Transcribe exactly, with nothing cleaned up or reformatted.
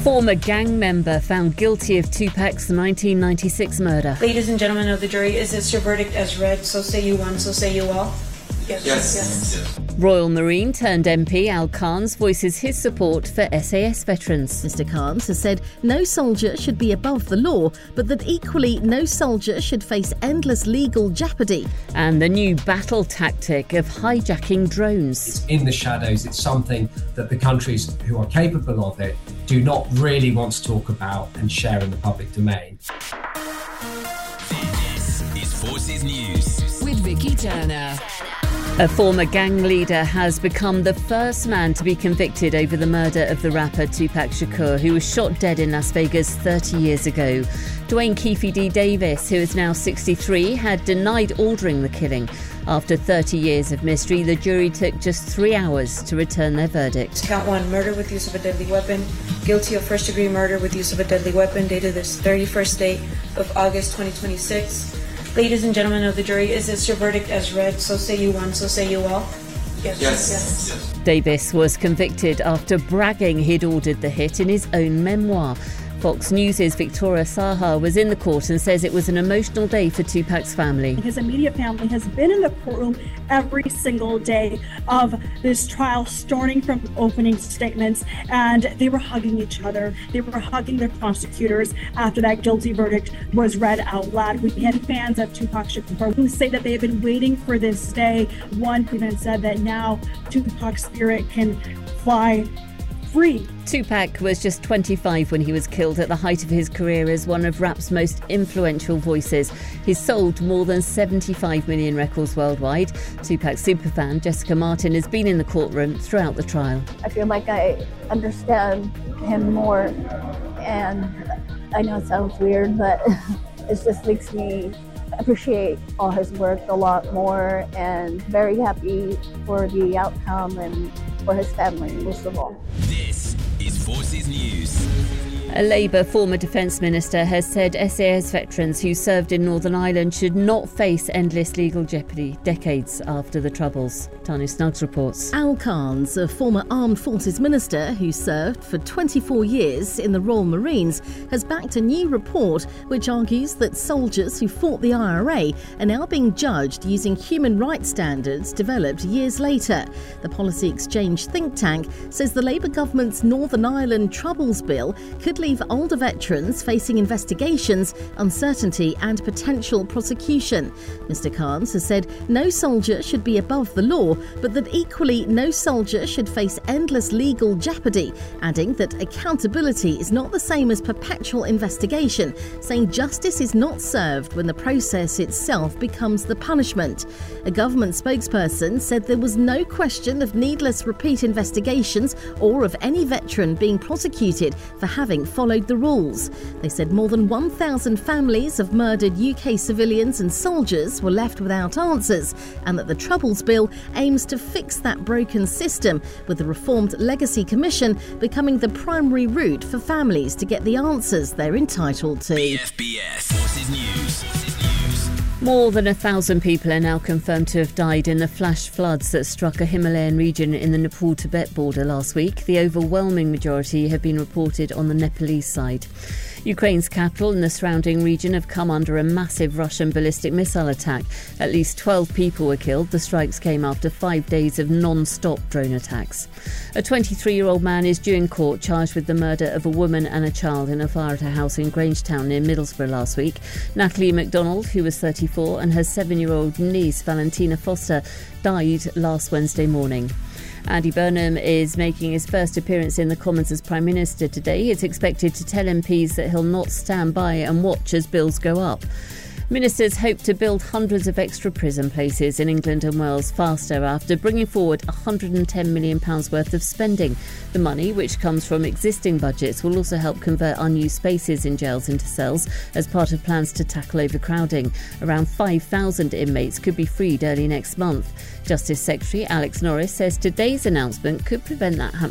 Former gang member found guilty of Tupac's nineteen ninety-six murder. Ladies and gentlemen of the jury, is this your verdict as read? So say you one, so say you all. Yes. Yes. yes. yes. Royal Marine turned M P Al Carnes voices his support for S A S veterans. Mister Carnes has said no soldier should be above the law, but that equally no soldier should face endless legal jeopardy. And the new battle tactic of hijacking drones. It's in the shadows. It's something that the countries who are capable of it do not really want to talk about and share in the public domain. This is Forces News with Vicky Turner. A former gang leader has become the first man to be convicted over the murder of the rapper Tupac Shakur, who was shot dead in Las Vegas thirty years ago. Dwayne Keefe D. Davis, who is now sixty-three, had denied ordering the killing. After thirty years of mystery, the jury took just three hours to return their verdict. Count one, murder with use of a deadly weapon. Guilty of first-degree murder with use of a deadly weapon, dated this thirty-first day of August twenty twenty-six. Ladies and gentlemen of the jury, is this your verdict as read? So say you one, so say you all. Yes. Yes. yes. yes. Davis was convicted after bragging he'd ordered the hit in his own memoir. Fox News' Victoria Saha was in the court and says it was an emotional day for Tupac's family. His immediate family has been in the courtroom every single day of this trial, starting from opening statements, and they were hugging each other. They were hugging their prosecutors after that guilty verdict was read out loud. We had fans of Tupac Shakur who say that they have been waiting for this day. One even said that now Tupac's spirit can fly free. Tupac was just twenty-five when he was killed at the height of his career as one of rap's most influential voices. He's sold more than seventy-five million records worldwide. Tupac's superfan Jessica Martin has been in the courtroom throughout the trial. I feel like I understand him more, and I know it sounds weird, but it just makes me appreciate all his work a lot more, and very happy for the outcome and for his family, most of all. This is Forces News. A Labour former Defence Minister has said S A S veterans who served in Northern Ireland should not face endless legal jeopardy decades after the Troubles. Tanya Snuggs reports. Al Carnes, a former Armed Forces Minister who served for twenty-four years in the Royal Marines, has backed a new report which argues that soldiers who fought the I R A are now being judged using human rights standards developed years later. The Policy Exchange think tank says the Labour government's Northern Ireland Troubles Bill could leave older veterans facing investigations, uncertainty and potential prosecution. Mister Carnes has said no soldier should be above the law, but that equally no soldier should face endless legal jeopardy, adding that accountability is not the same as perpetual investigation, saying justice is not served when the process itself becomes the punishment. A government spokesperson said there was no question of needless repeat investigations or of any veteran being prosecuted for having followed the rules. They said more than one thousand families of murdered U K civilians and soldiers were left without answers, and that the Troubles Bill aims to fix that broken system, with the reformed Legacy Commission becoming the primary route for families to get the answers they're entitled to. B F B S Forces News. Forces News. More than a thousand people are now confirmed to have died in the flash floods that struck a Himalayan region in the Nepal-Tibet border last week. The overwhelming majority have been reported on the Nepalese side. Ukraine's capital and the surrounding region have come under a massive Russian ballistic missile attack. At least twelve people were killed. The strikes came after five days of non-stop drone attacks. A twenty-three-year-old man is due in court charged with the murder of a woman and a child in a fire at a house in Grangetown near Middlesbrough last week. Natalie MacDonald, who was thirty-four, and her seven-year-old niece Valentina Foster died last Wednesday morning. Andy Burnham is making his first appearance in the Commons as Prime Minister today. He's expected to tell M Ps that he'll not stand by and watch as bills go up. Ministers hope to build hundreds of extra prison places in England and Wales faster after bringing forward one hundred ten million pounds worth of spending. The money, which comes from existing budgets, will also help convert unused spaces in jails into cells as part of plans to tackle overcrowding. Around five thousand inmates could be freed early next month. Justice Secretary Alex Norris says today's announcement could prevent that happening